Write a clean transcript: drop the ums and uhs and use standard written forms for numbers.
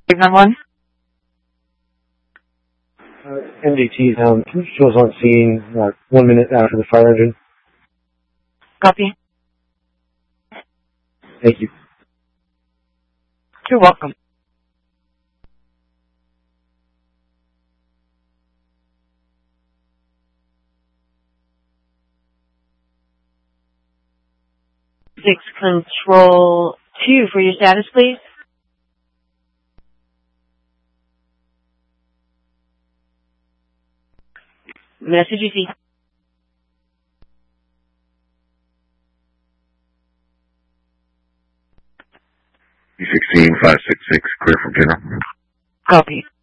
911? MDT, can you show us on scene 1 minute after the fire engine? Copy. Thank you. You're welcome. Six Control 2 for your status, please. Message you see. 16566, clear from General. Copy.